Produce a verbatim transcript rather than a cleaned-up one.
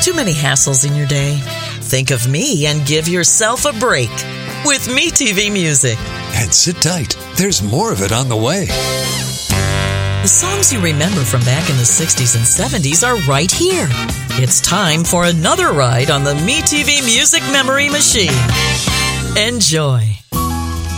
Too many hassles in your day? Think of me and give yourself a break with MeTV Music. And sit tight. There's more of it on the way. The songs you remember from back in the sixties and seventies are right here. It's time for another ride on the MeTV Music Memory Machine. Enjoy.